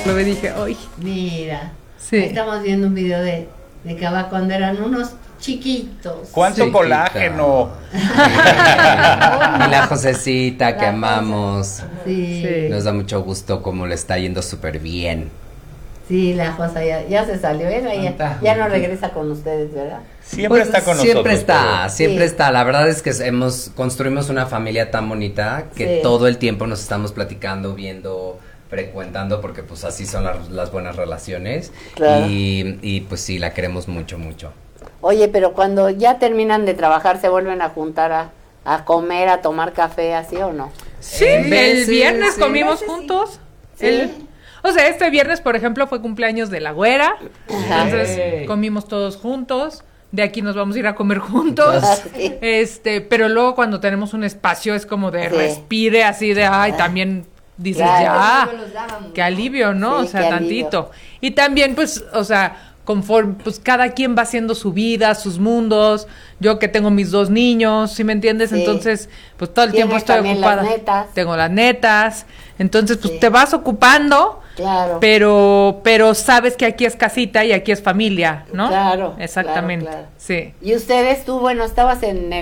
lo vi y dije, ¡ay! Mira, Sí. estamos viendo un video de Cabá cuando eran unos chiquitos. ¿Cuánto colágeno? Y la Josecita que La amamos. Sí, Sí. Nos da mucho gusto cómo le está yendo súper bien. sí, la Josa ya se salió, ya no regresa con ustedes, ¿verdad? Siempre Pues, está con siempre nosotros. siempre Sí. está. La verdad es que construimos una familia tan bonita que Sí. todo el tiempo nos estamos platicando, viendo, frecuentando, porque pues así son las buenas relaciones. Claro. Y pues sí, la queremos mucho, mucho. Oye, pero cuando ya terminan de trabajar, ¿se vuelven a juntar a comer, a tomar café, así o no? Sí, el viernes comimos juntos. O sea, este viernes, por ejemplo, fue cumpleaños de la güera. Entonces comimos todos juntos. De aquí nos vamos a ir a comer juntos. Sí. Pero luego cuando tenemos un espacio es como de Sí. respire así de también dices Claro. ya, qué alivio, ¿no? Sí, o sea, qué alivio. tantito. Y también pues, o sea, conforme pues cada quien va haciendo su vida, sus mundos. Yo que tengo mis 2 niños, ¿sí me entiendes? Sí. Entonces, pues todo el Tienes tiempo estoy también ocupada. las netas. Tengo las netas. Entonces, pues Sí. te vas ocupando. Claro. Pero sabes que aquí es casita y aquí es familia, ¿no? Claro, Exactamente. claro, claro. Sí. ¿Y ustedes, tú, bueno, estabas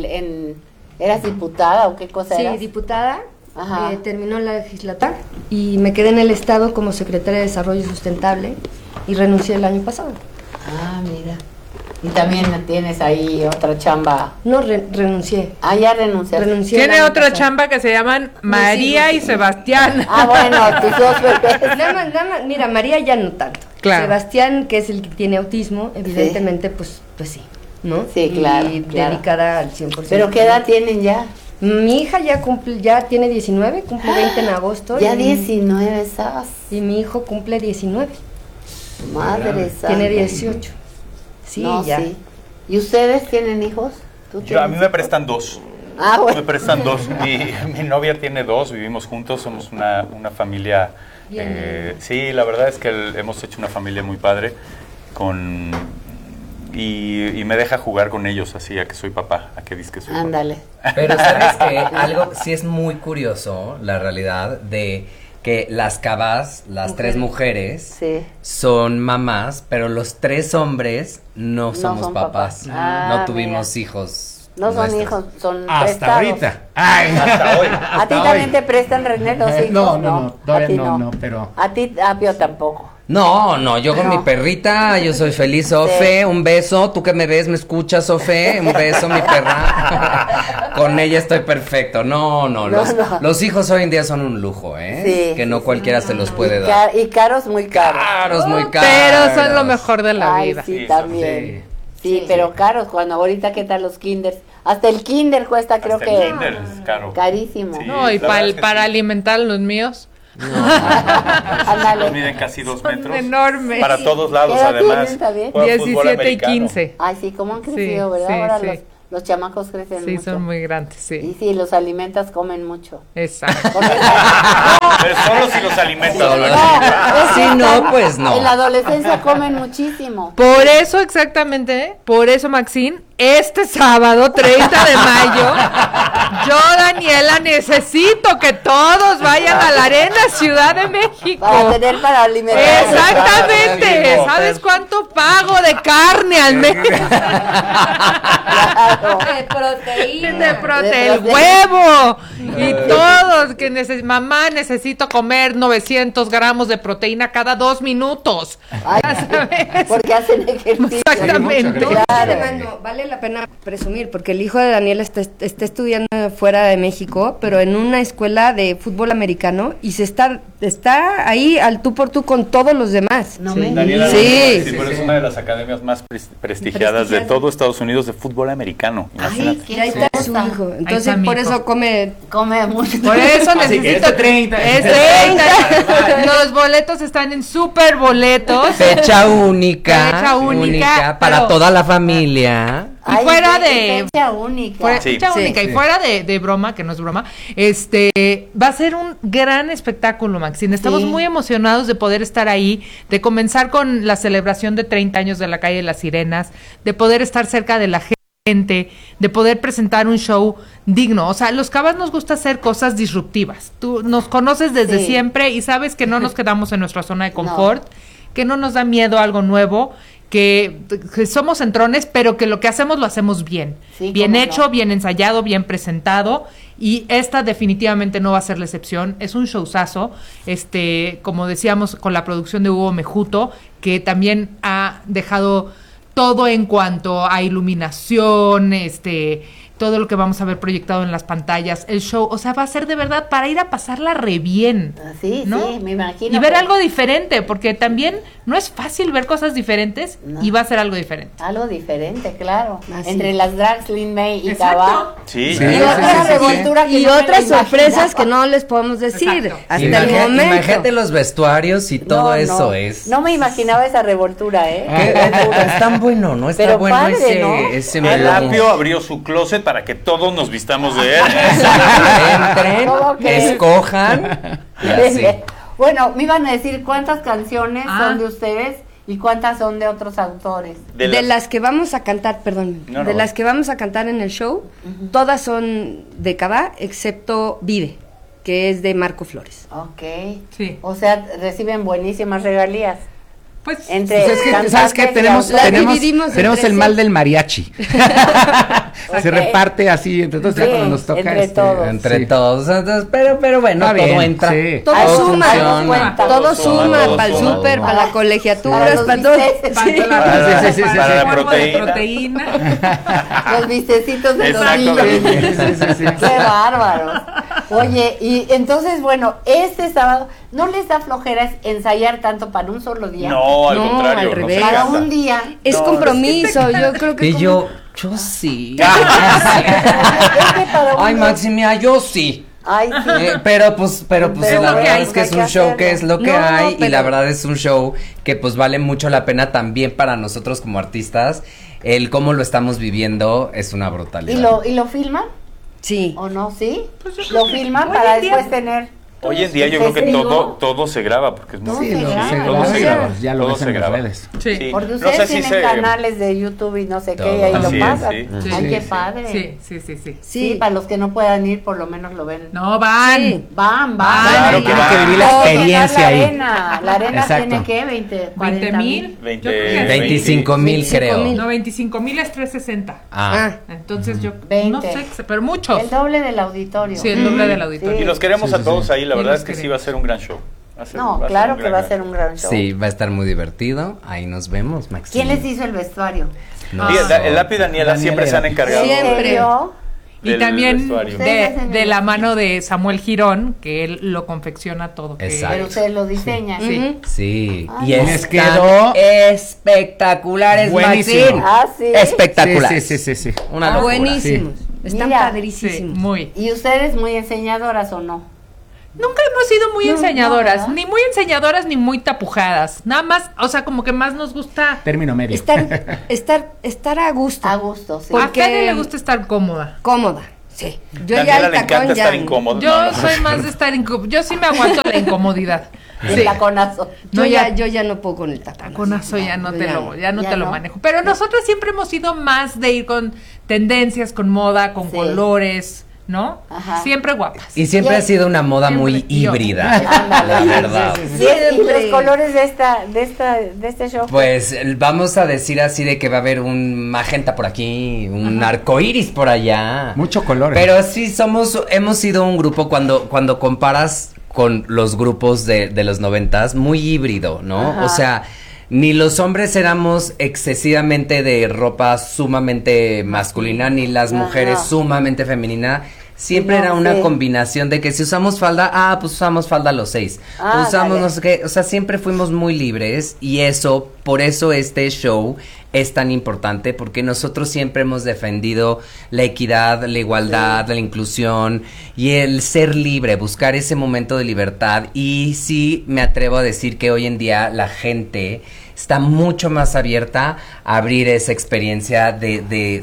eras diputada o qué cosa Sí, eras? diputada, Ajá. terminó la legislatura y me quedé en el Estado como secretaria de Desarrollo Sustentable y renuncié el año pasado. Ah, mira. Y también tienes ahí otra chamba. No, renuncié. Ah, ya renunciaste. Renuncié el Tiene año otra pasado. chamba que se llaman María y Sebastián. Ah, bueno, tus 2 bebés. Nada más, mira, María ya no tanto. Claro. Sebastián, que es el que tiene autismo, evidentemente, pues sí, ¿no? Sí, claro, Y claro. dedicada al 100%. ¿Pero qué edad tienen ya? Mi hija ya tiene 19, cumple 20 en agosto. Ya y- 19, ¿sabes? Y mi hijo cumple 19, Madre santa. tiene 18. Sí, No, ya. sí. ¿Y ustedes tienen hijos? ¿Tú A mí tienes? me prestan 2. Ah, Me bueno. prestan 2. Mi novia tiene 2, vivimos juntos, somos una familia. Sí, la verdad es que hemos hecho una familia muy padre y me deja jugar con ellos así a que soy papá, a que dices que soy papá. Ándale. Pero sabes que algo sí es muy curioso, la realidad, de que las Cabás, las 3 mujeres, Sí. son mamás, pero los 3 hombres no somos son papás. papás. Ah, No tuvimos hijos. No son nuestros. hijos, son Hasta prestados. ahorita. Ay. Hasta hoy. ¿A ti también te prestan, René, los hijos? No, A todavía ti no, pero... A ti, Pio, tampoco. No, yo con No. mi perrita, yo soy feliz, Ofe, Sí. un beso, tú que me ves, me escuchas, Ofe, un beso, mi perra. Con ella estoy perfecto. No, No. los hijos hoy en día son un lujo, ¿eh? Sí, que no sí, cualquiera se los puede dar. Y caros, muy caros. Caros, muy caros. Pero son lo mejor de la Ay, vida. sí, Sí, también. Sí, pero caros, cuando ahorita, ¿qué tal los kinders? Hasta el kinder cuesta, creo Hasta que el kinder es caro. carísimo. Sí. No, y la verdad es que para sí. alimentar a los míos. Ándale. Miden casi 2 Son metros. enormes. Para todos lados, ¿Qué edad además. tienen también? Juegan fútbol 17 y americano. 15. Ay, sí, cómo han crecido, Sí, ¿verdad? sí, Ahora sí. los chamacos crecen Sí, mucho. son muy grandes, Y sí. sí, los alimentas, comen mucho. Exacto. Porque- Pero solo si los alimentas. Solo Blanca. es Si que no, están- pues no. En la adolescencia comen muchísimo. Por eso exactamente, por eso Maxine, este sábado 30 de mayo, yo Daniela necesito que todos vayan a la Arena Ciudad de México. Para tener para alimentar. Exactamente, Claro. ¿sabes cuánto pago de carne al mes? Claro. De proteína. De prote, el prote- huevo y todos que mamá necesito comer 900 gramos de proteína cada 2 minutos. Ay, Ya sabes. porque hacen ejercicio. Exactamente. No, Claro. tremendo. Vale la pena presumir, porque el hijo de Daniel está estudiando fuera de México, pero en una escuela de fútbol americano, y está ahí al tú por tú con todos los demás. No me Daniela Sí. University es una de las academias más prestigiadas de todo Estados Unidos de fútbol americano. Imagínate. qué Y ahí está su cosa. hijo. Ahí Entonces, está mi por hijo. eso come. Come mucho. Por eso Así que necesito 30. Es 30. Los boletos están en super boletos. Fecha única. Fecha única, para pero- toda la familia. Y fuera de- Fecha única. Fuera, Sí. fecha Sí. única. Y fuera de broma, que no es broma, va a ser un gran espectáculo, Maxine. Estamos Sí. muy emocionados de poder estar ahí, de comenzar con la celebración de 30 años de la calle de las Sirenas, de poder estar cerca de la gente de poder presentar un show digno. O sea, los Cabas nos gusta hacer cosas disruptivas. Tú nos conoces desde siempre y sabes que no nos quedamos en nuestra zona de confort, que no nos da miedo algo nuevo, que somos entrones, pero que lo que hacemos lo hacemos bien. Sí, bien hecho, bien ensayado, bien presentado. Y esta definitivamente no va a ser la excepción. Es un showzazo, como decíamos, con la producción de Hugo Mejuto, que también ha dejado todo en cuanto a iluminación, todo lo que vamos a ver proyectado en las pantallas, el show, o sea, va a ser de verdad para ir a pasarla re bien. Sí, ¿no? Sí, me imagino. Y ver algo diferente, porque también no es fácil ver cosas diferentes y va a ser algo diferente. Algo diferente, claro. Así. Entre las drags Lin May y Cabá. Sí. Y otra revoltura que y no me otras la sorpresas imaginaba. que no les podemos decir Exacto. hasta el momento. Imagínate los vestuarios y todo eso es. No me imaginaba esa revoltura, ¿eh? Es tan bueno, ¿no? Está Pero bueno padre, ¿no? ese El melón. Apio abrió su closet para que todos nos vistamos de él. Entren, ¿Cómo crees? escojan y así. Bueno, me iban a decir cuántas canciones son de ustedes y cuántas son de otros autores. De las que vamos a cantar, perdón, No, de no. las que vamos a cantar en el show, todas son de Cabá, excepto Vive, que es de Marco Flores. Ok. Sí. O sea, reciben buenísimas regalías. Pues, Entre Pues es que, ¿sabes cantantes qué? y Tenemos autores. el mal del mariachi. Se reparte así entre todos, ya Sí, cuando nos toca. entre todos. Entre sí. todos, entonces, pero bueno, Está todo bien, entra. sí. Todo Algo suma, funciona. todo suma, Todo para el suma. súper, para la colegiatura, Para los para todo. bisteces. Sí. Para la polvo de proteína. Los vistecitos de los Exactamente. niños. Qué bárbaros. Oye, y entonces, bueno, este sábado, ¿no les da flojera ensayar tanto para un solo día? No, al No, contrario. al nos revés. Para encanta. un día. Es No, compromiso, yo creo que Y como- yo sí. Es que para Ay, uno- Maximia, yo sí. Ay, sí. Pero pues Pero la bueno, verdad es que hay es que un show hacerlo. que es lo que No, hay y pero- la verdad es un show que pues vale mucho la pena también para nosotros como artistas. El cómo lo estamos viviendo es una brutalidad. ¿Y lo filman Sí. o no? ¿Sí? Lo filman para después tener. Hoy en día yo creo que testigo. todo se graba porque es muy Todo se difícil. graba. se Todo graba, se graba. ya lo Todo ves en se las graba. redes. Sí. Porque No ustedes sé si tienen se... canales de YouTube y no sé qué, y ahí Todo. lo Así es, pasan. sí. Ay, Sí, qué sí. padre. Sí. Sí, para los que no puedan ir, por lo menos lo ven. No, van. Sí. Van. Claro que Tienen van. que vivir la Todo experiencia la ahí. arena. La arena Exacto. tiene que 20, 20,000. 20, Yo creo que 25,000 creo. 25,000. No, 25,000 es 360. Ah. Entonces yo 20. no sé, pero muchos. El doble del auditorio. Sí, el doble del auditorio. Y los queremos a todos ahí, la Y verdad los es que sí queremos. va a ser un gran show. Va a ser- No, va a ser claro un que gran va a show. ser un gran show. Sí, va a estar muy divertido. Ahí nos vemos, Maxi. ¿Quién les hizo el vestuario? No. Sí, el Apio y Daniela siempre se han encargado Siempre. ¿En serio? Y del también vestuario. Ustedes hacen de el la vestuario. mano de Samuel Girón, que él lo confecciona todo. que- Exacto. Pero ustedes lo diseñan. Sí. Sí, Ay, y no. Les están quedó espectaculares, buenísimo. Maxine. Ah, sí. Espectaculares. Sí. Una locura. Buenísimos. Están Mira, Sí, padrísimos. muy. ¿Y ustedes muy enseñadoras o no? Nunca hemos sido muy No, enseñadoras, ¿verdad? ni muy enseñadoras ni muy tapujadas. Nada más, o sea, como que más nos gusta. Término medio. Estar a gusto. A gusto, sí. A Porque- Karen le gusta estar cómoda. Cómoda. Sí. Yo Daniela ya le el encanta tacón estar ya. incómodo. Yo No, no. soy más de estar incómoda. Yo sí me aguanto la incomodidad. El taconazo. Yo, No, ya, ya- yo ya no puedo con el tacón. Con eso ya no yo te ya lo, no. ya no Ya te lo no. manejo. Pero nosotros siempre hemos sido más de ir con tendencias, con moda, con Sí. colores, ¿no? Ajá. Siempre guapas. Y siempre Y- ha sido una moda muy Siempre. Y yo. híbrida, Ándale. la verdad. ¿Y Siempre. los colores de este show? Pues vamos a decir así de que va a haber un magenta por aquí, un arco iris por allá. Mucho color. Pero sí hemos sido un grupo cuando comparas con los grupos de los 90s, muy híbrido, ¿no? Ajá. O sea, ni los hombres éramos excesivamente de ropa sumamente masculina, ni las Ajá. mujeres sumamente femenina. Siempre No, era una sí. combinación de que si usamos falda, pues usamos falda los 6. Ah, Usamos dale. no sé qué, o sea, siempre fuimos muy libres y por eso este show es tan importante porque nosotros siempre hemos defendido la equidad, la igualdad, la inclusión y el ser libre, buscar ese momento de libertad y sí me atrevo a decir que hoy en día la gente está mucho más abierta a abrir esa experiencia de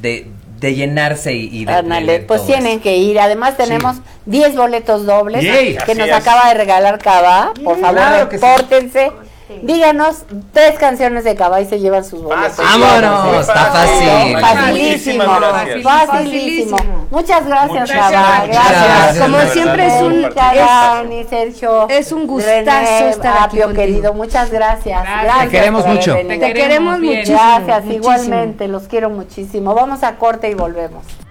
llenarse y de Ándale, ver pues todo tienen eso. que ir. Además tenemos 10 boletos dobles Yay, que así nos es. acaba de regalar Cava. Por favor, Claro que sí. repórtense Díganos 3 canciones de Cabá y se llevan sus boletos. ¡Vámonos! Está fácil. Facilísimo. Muchísimas Facilísimo. Muchas gracias, Muchas Cabá. gracias. Como siempre es un Dani, Sergio. es un gustazo René, estar aquí Apio, contigo. querido, muchas gracias. Gracias. Te queremos por haber mucho. venido. Te queremos bien. muchísimo. Gracias, muchísimo. igualmente, los quiero muchísimo. Vamos a corte y volvemos.